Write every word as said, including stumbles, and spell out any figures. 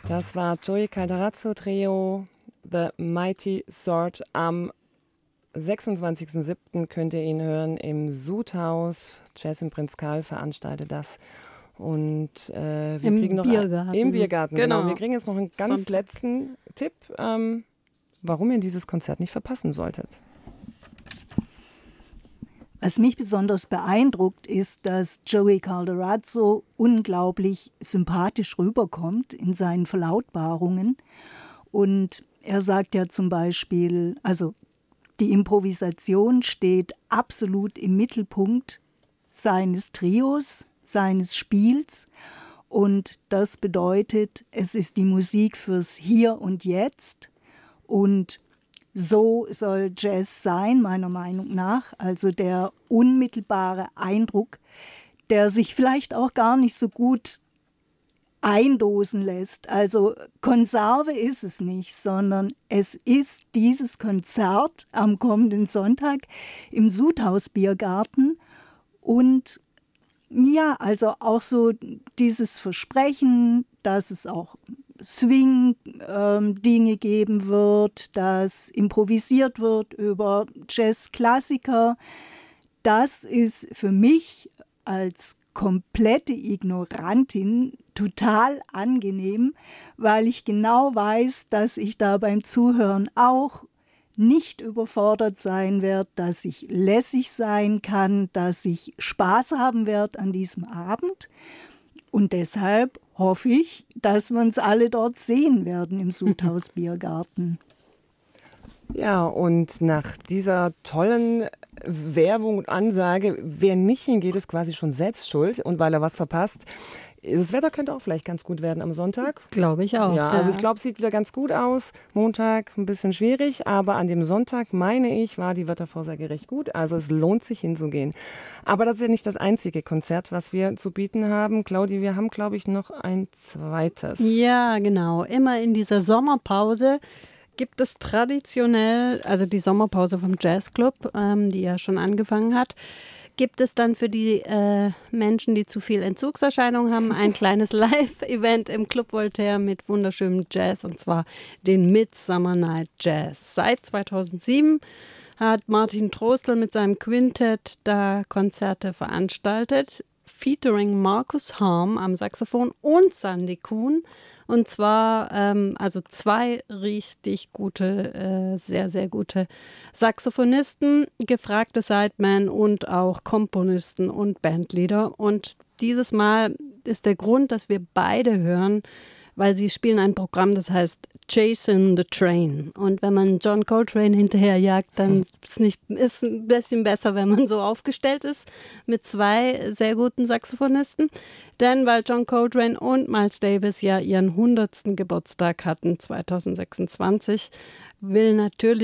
Das war Joey Calderazzo Trio, The Mighty Sword. Am sechsundzwanzigsten siebten könnt ihr ihn hören im Sudhaus. Jazz im Prinz Karl veranstaltet das. Und äh, wir Im kriegen noch Biergarten. Ein, im Biergarten, genau. Genau. Wir kriegen jetzt noch einen ganz Sonntag. letzten Tipp, ähm, warum ihr dieses Konzert nicht verpassen solltet. Was mich besonders beeindruckt, ist, dass Joey Calderazzo unglaublich sympathisch rüberkommt in seinen Verlautbarungen. Und er sagt ja zum Beispiel, also die Improvisation steht absolut im Mittelpunkt seines Trios, seines Spiels. Und das bedeutet, es ist die Musik fürs Hier und Jetzt. Und so soll Jazz sein, meiner Meinung nach. Also der unmittelbare Eindruck, der sich vielleicht auch gar nicht so gut eindosen lässt. Also Konserve ist es nicht, sondern es ist dieses Konzert am kommenden Sonntag im Sudhaus Biergarten. Und ja, also auch so dieses Versprechen, dass es auch Swing-Dinge ähm, geben wird, dass improvisiert wird über Jazz-Klassiker. Das ist für mich als komplette Ignorantin total angenehm, weil ich genau weiß, dass ich da beim Zuhören auch nicht überfordert sein werde, dass ich lässig sein kann, dass ich Spaß haben werde an diesem Abend. Und deshalb hoffe ich, dass wir uns alle dort sehen werden im Sudhaus Biergarten. Ja, und nach dieser tollen Werbung und Ansage, wer nicht hingeht, ist quasi schon selbst schuld und weil er was verpasst. Das Wetter könnte auch vielleicht ganz gut werden am Sonntag. Glaube ich auch. Ja, ja. also ich glaube, es sieht wieder ganz gut aus. Montag ein bisschen schwierig, aber an dem Sonntag, meine ich, war die Wettervorsage recht gut. Also es lohnt sich hinzugehen. Aber das ist ja nicht das einzige Konzert, was wir zu bieten haben. Claudi, wir haben, glaube ich, noch ein zweites. Ja, genau. Immer in dieser Sommerpause gibt es traditionell, also die Sommerpause vom Jazzclub, ähm, die ja schon angefangen hat, gibt es dann für die äh, Menschen, die zu viel Entzugserscheinungen haben, ein kleines Live-Event im Club Voltaire mit wunderschönem Jazz, und zwar den Midsummer Night Jazz. Seit zweitausendsieben hat Martin Trostel mit seinem Quintett da Konzerte veranstaltet, featuring Markus Harm am Saxophon und Sandy Kuhn. Und zwar ähm, also zwei richtig gute, äh, sehr, sehr gute Saxophonisten, gefragte Sidemen und auch Komponisten und Bandleader. Und dieses Mal ist der Grund, dass wir beide hören, weil sie spielen ein Programm, das heißt Chasing the Train. Und wenn man John Coltrane hinterherjagt, dann ist es nicht, ist ein bisschen besser, wenn man so aufgestellt ist mit zwei sehr guten Saxophonisten. Denn weil John Coltrane und Miles Davis ja ihren hundertsten Geburtstag hatten, zweitausendsechsundzwanzig, will natürlich